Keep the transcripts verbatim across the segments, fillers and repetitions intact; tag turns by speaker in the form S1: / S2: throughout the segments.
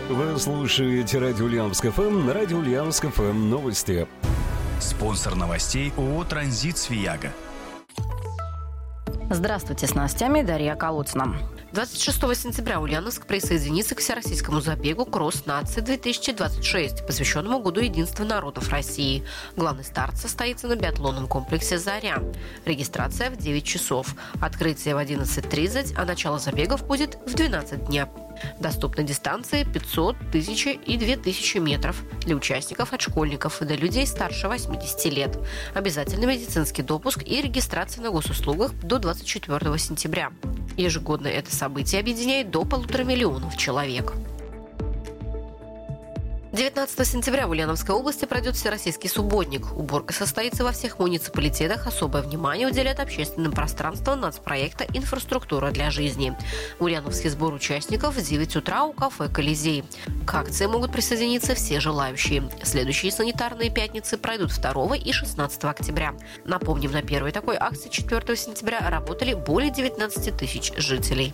S1: Вы слушаете радио Ульяновск эф эм. На радио Ульяновск эф эм новости.
S2: Спонсор новостей ООО «Транзит Свияга».
S3: Здравствуйте, с новостями Дарья Колодцина.
S4: двадцать шестого сентября Ульяновск присоединится к всероссийскому забегу «Кросс нации две тысячи двадцать шесть», посвященному Году единства народов России. Главный старт состоится на биатлонном комплексе «Заря». Регистрация в девять часов. Открытие в одиннадцать тридцать, а начало забегов будет в двенадцать дня. Доступны дистанции пятьсот, тысяча и две тысячи метров для участников от школьников и до людей старше восьмидесяти лет. Обязательный медицинский допуск и регистрация на госуслугах до двадцать четвёртого сентября. Ежегодно это событие объединяет до полутора миллионов человек. девятнадцатого сентября в Ульяновской области пройдет всероссийский субботник. Уборка состоится во всех муниципалитетах. Особое внимание уделят общественным пространствам нацпроекта «Инфраструктура для жизни». Ульяновский сбор участников в девять утра у кафе «Колизей». К акции могут присоединиться все желающие. Следующие санитарные пятницы пройдут второго и шестнадцатого октября. Напомним, на первой такой акции четвёртого сентября работали более девятнадцати тысяч жителей.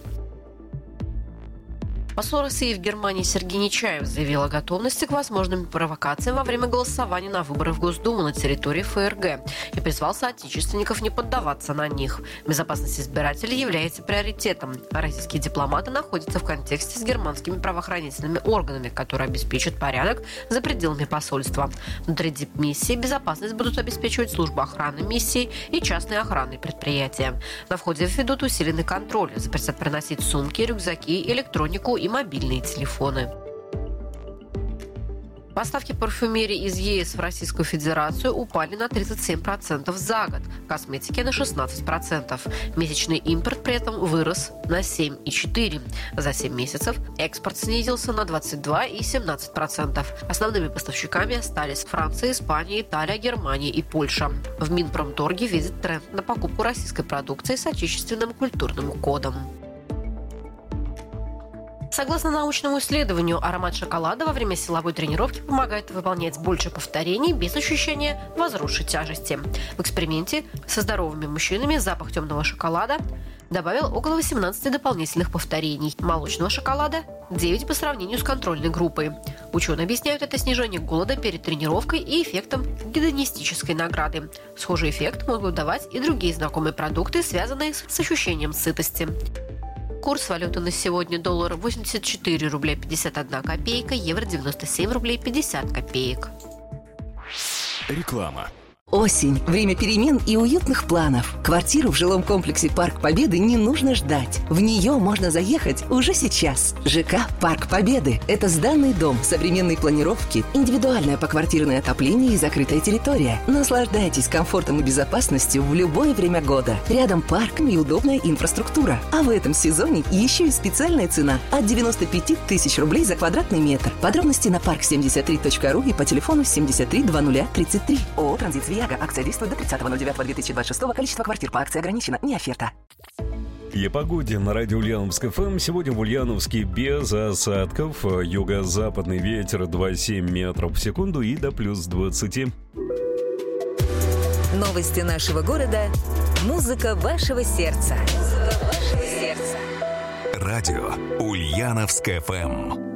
S4: Посол России в Германии Сергей Нечаев заявил о готовности к возможным провокациям во время голосования на выборы в Госдуму на территории эф эр гэ и призвал соотечественников не поддаваться на них. Безопасность избирателей является приоритетом, а российские дипломаты находятся в контексте с германскими правоохранительными органами, которые обеспечат порядок за пределами посольства. Внутри дипмиссии безопасность будут обеспечивать служба охраны миссии и частные охранные предприятия. На входе введут усиленный контроль, запретят приносить сумки, рюкзаки, электронику и мобильные телефоны. Поставки парфюмерии из е эс в Российскую Федерацию упали на тридцать семь процентов за год, косметики на шестнадцать процентов. Месячный импорт при этом вырос на семь целых четыре десятых процента. За семь месяцев экспорт снизился на двадцать два целых семнадцать процентов. Основными поставщиками остались Франция, Испания, Италия, Германия и Польша. В Минпромторге видят тренд на покупку российской продукции с отечественным культурным кодом. Согласно научному исследованию, аромат шоколада во время силовой тренировки помогает выполнять больше повторений без ощущения возросшей тяжести. В эксперименте со здоровыми мужчинами запах темного шоколада добавил около восемнадцати дополнительных повторений, молочного шоколада – девять по сравнению с контрольной группой. Ученые объясняют это снижением голода перед тренировкой и эффектом гедонистической награды. Схожий эффект могут давать и другие знакомые продукты, связанные с ощущением сытости. Курс валюты на сегодня: доллар восемьдесят четыре рубля пятьдесят одна копейка, евро девяносто семь рублей пятьдесят копеек.
S2: Реклама.
S5: Осень. Время перемен и уютных планов. Квартиру в жилом комплексе «Парк Победы» не нужно ждать. В нее можно заехать уже сейчас. ЖК «Парк Победы» – это сданный дом, современной планировки, индивидуальное поквартирное отопление и закрытая территория. Наслаждайтесь комфортом и безопасностью в любое время года. Рядом парк и удобная инфраструктура. А в этом сезоне еще и специальная цена от девяноста пяти тысяч рублей за квадратный метр. Подробности на парк семьдесят три точка ру и по телефону семьдесят три двадцать тридцать три. ООО «Транзит Свияга». Акция действует до тридцатого ноль девятого две тысячи двадцать шестого. Количество квартир по акции ограничено. Не оферта.
S1: И о погоде на радио Ульяновск эф эм. Сегодня в Ульяновске без осадков. Юго-западный ветер два целых семь десятых метров в секунду и до плюс двадцати.
S6: Новости нашего города. Музыка вашего сердца. Музыка вашего сердца.
S2: Радио Ульяновск эф эм.